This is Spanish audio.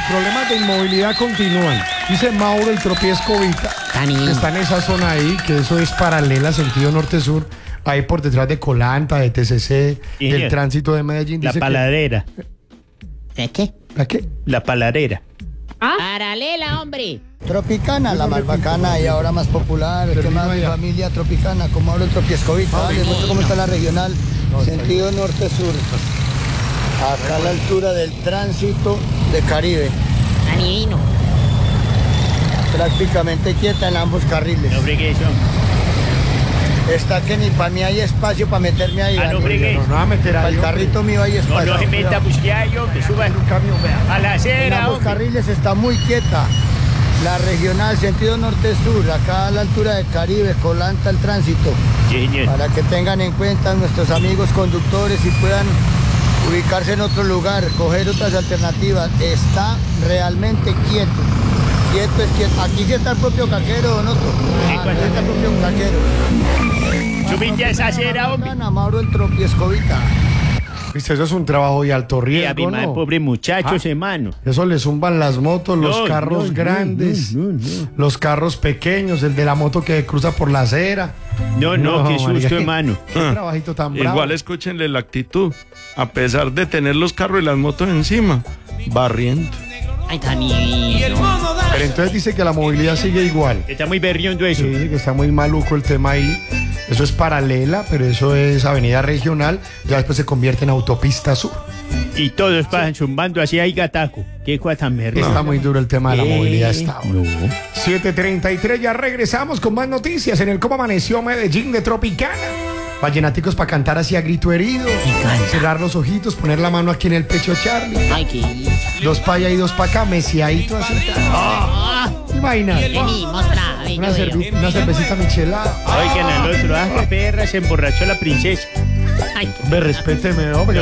problemas de inmovilidad continúan. Dice Mauro el Tropiescovita, que está en esa zona ahí, que eso es paralela, sentido norte-sur, ahí por detrás de Colanta, de TCC, del tránsito de Medellín. La paladera. ¿De qué? ¿La qué? La paladera. ¿Ah? Paralela, hombre. Tropicana, la más bacana y ahora más popular. ¿Qué más? Mi familia Tropicana, como hablo el Tropiescovita. Les muestro cómo está la regional, sentido norte-sur. Acá a la altura del tránsito de Caribe. Anino. Prácticamente quieta en ambos carriles. No fregué eso. Está que ni para mí hay espacio para meterme ahí. No fregué. No va a meter Para ahí. el carrito mío hay espacio. No se meta, busque ahí, hombre. Suba un camión, vea. a la En acera, ambos hombre. carriles está muy quieta. La regional, sentido norte-sur, acá a la altura de Caribe, Colanta el tránsito. Sí, señor. Para que tengan en cuenta nuestros amigos conductores y puedan ubicarse en otro lugar, coger otras alternativas. Está realmente quieto. Quieto es quieto. Aquí sí está el propio cajero, ¿o no? Aquí está el propio cajero. Subite a esa acera, hombre. Mauro el Tropiescovita. Viste, eso es un trabajo de alto Y a mi riesgo, madre, ¿no? pobre muchacho, hermano. Eso le zumban las motos, los No, carros no, grandes, los carros pequeños, el de la moto que cruza por la acera. No, qué marica, susto, hermano. Qué trabajito tan bravo. Igual escúchenle la actitud. A pesar de tener los carros y las motos encima, barriendo. Ay, tan divino. Pero entonces dice que la movilidad sigue igual. Está muy berriondo eso. Sí, dice que está muy maluco el tema ahí. Eso es paralela, pero eso es avenida regional. Ya después se convierte en autopista sur. Y todos pasan zumbando así hay gataco. Qué cosa tan berriondo. Está muy duro el tema de la movilidad esta hora. No. 7:33, ya regresamos con más noticias en el Cómo Amaneció Medellín de Tropicana. Vallenaticos para cantar así a grito herido. Cerrar los ojitos, poner la mano aquí en el pecho, Charlie. Ay, qué lindo. Dos para allá y dos para acá, mesiadito así. Imagina. Venimos otra vez. Una cervecita michelada. Oigan al otro, qué perra, se emborrachó la princesa. Ay, Ve, respéteme, hombre.